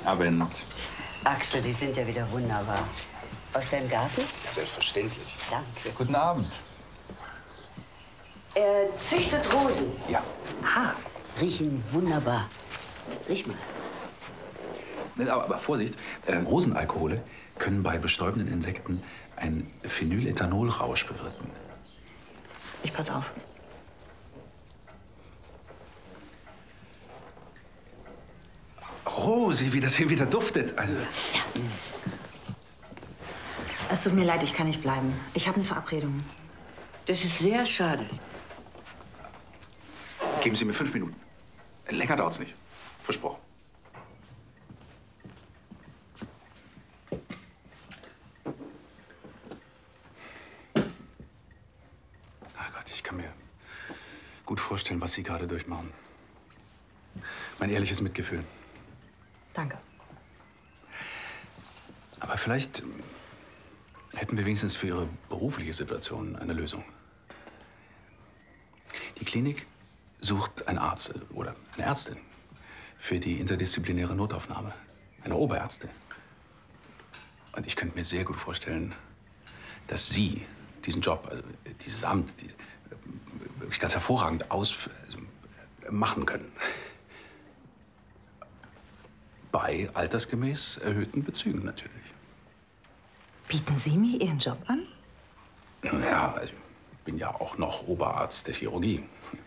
Abend. Axel, die sind ja wieder wunderbar. Aus deinem Garten? Selbstverständlich. Danke. Guten Abend. Er züchtet Rosen. Ja. Ah, riechen wunderbar. Riech mal. Aber Vorsicht, Rosenalkohole können bei bestäubenden Insekten einen Phenylethanolrausch bewirken. Ich pass auf. Rosi, wie das hier wieder duftet. Also, Es tut mir leid, ich kann nicht bleiben. Ich habe eine Verabredung. Das ist sehr schade. geben Sie mir 5 Minuten. Länger dauert's nicht. Versprochen. Ach Gott, ich kann mir gut vorstellen, was Sie gerade durchmachen. Mein ehrliches Mitgefühl. Danke. Aber vielleicht hätten wir wenigstens für Ihre berufliche Situation eine Lösung. Die Klinik sucht einen Arzt oder eine Ärztin für die interdisziplinäre Notaufnahme. Eine Oberärztin. Und ich könnte mir sehr gut vorstellen, dass Sie diesen Job, also dieses Amt, wirklich ganz hervorragend machen können. Bei altersgemäß erhöhten Bezügen natürlich. Bieten Sie mir Ihren Job an? Ja, also ich bin ja auch noch Oberarzt der Chirurgie.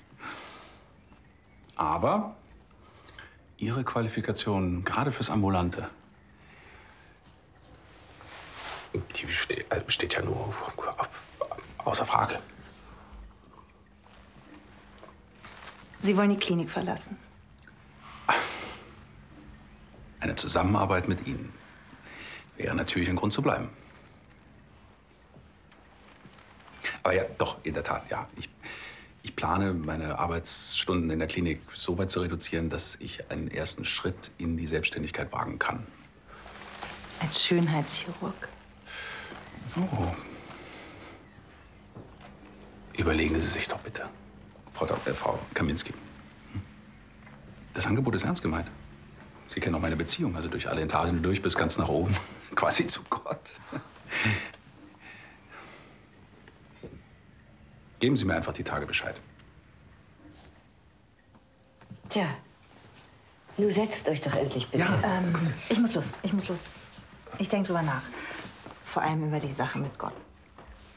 Aber Ihre Qualifikation, gerade fürs Ambulante, die steht ja nur außer Frage. Sie wollen die Klinik verlassen. Eine Zusammenarbeit mit Ihnen wäre natürlich ein Grund zu bleiben. Aber ja, doch, in der Tat, ja. Ich plane, meine Arbeitsstunden in der Klinik so weit zu reduzieren, dass ich einen ersten Schritt in die Selbstständigkeit wagen kann. Als Schönheitschirurg. Oh. Überlegen Sie sich doch bitte, Frau Kaminski. Das Angebot ist ernst gemeint. Sie kennen auch meine Beziehung, also durch alle Etagen durch bis ganz nach oben. Quasi zu Gott. Geben Sie mir einfach die Tage Bescheid. Tja, nun setzt euch doch endlich bitte. Ja. Ich muss los. Ich denke drüber nach. Vor allem über die Sache mit Gott.